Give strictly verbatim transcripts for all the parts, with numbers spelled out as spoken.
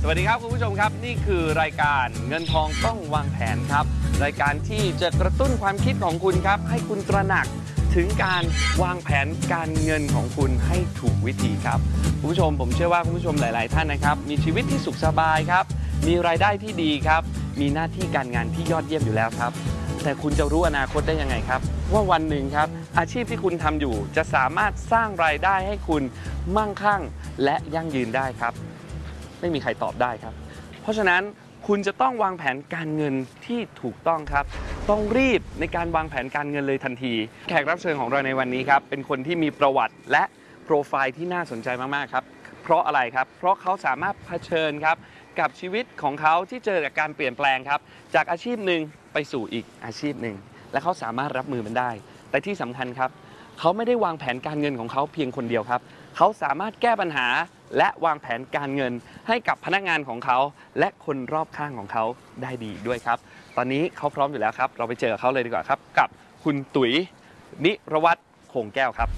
สวัสดีครับคุณผู้ชมครับนี่คือรายการเงินทองต้องวางแผนครับรายการที่จะกระตุ้นความคิดของคุณครับให้คุณตระหนักถึงการวางแผนการเงินของคุณให้ถูกวิธีครับคุณผู้ชมผมเชื่อว่าคุณผู้ชมหลายๆท่านนะครับมีชีวิตที่สุขสบายครับมีรายได้ที่ดีครับมีหน้าที่การงานที่ยอดเยี่ยมอยู่แล้วครับแต่คุณจะรู้อนาคตได้ยังไงครับว่าวันหนึ่งครับอาชีพที่คุณทำอยู่จะสามารถสร้างรายได้ให้คุณมั่งคั่งและยั่งยืนได้ครับไม่มีใครตอบได้ครับเพราะฉะนั้นคุณจะต้องวางแผนการเงินที่ถูกต้องครับต้องรีบในการวางแผนการเงินเลยทันทีแขกรับเชิญของเราในวันนี้ครับเป็นคนที่มีประวัติและโปรไฟล์ที่น่าสนใจมากๆครับเพราะอะไรครับเพราะเขาสามารถเผชิญครับกับชีวิตของเขาที่เจอกับการเปลี่ยนแปลงครับจากอาชีพหนึ่งไปสู่อีกอาชีพหนึ่งและเขาสามารถรับมือมันได้แต่ที่สำคัญครับเขาไม่ได้วางแผนการเงินของเขาเพียงคนเดียวครับเขาสามารถแก้ปัญหาและวางแผนการเงินให้กับพนักงานของเขาและคนรอบข้างของเขาได้ดีด้วยครับตอนนี้เขาพร้อมอยู่แล้วครับเราไปเจอเขาเลยดีกว่าครับกับคุณตุ๋ยนิรวัฒน์คงแก้วครับ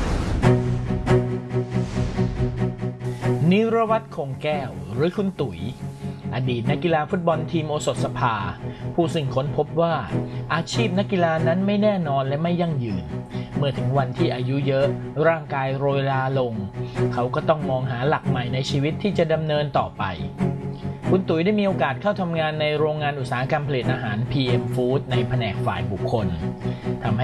นิรวัฒน์คงแก้วหรือคุณตุ๋ยอดีตนักกีฬาฟุตบอลทีมโอสถสภาผู้ซึ่งค้นพบว่าอาชีพนักกีฬานั้นไม่แน่นอนและไม่ยั่งยืนเมื่อถึงวันที่อายุเยอะร่างกายโรยลาลงเขาก็ต้องมองหาหลักใหม่ในชีวิตที่จะดำเนินต่อไปคุณตุ๋ยได้มีโอกาสเข้าทำงานในโรงงานอุตสาหกรรมผลิตอาหาร พี เอ็ม Food ในแผนกฝ่ายบุคคลทำให้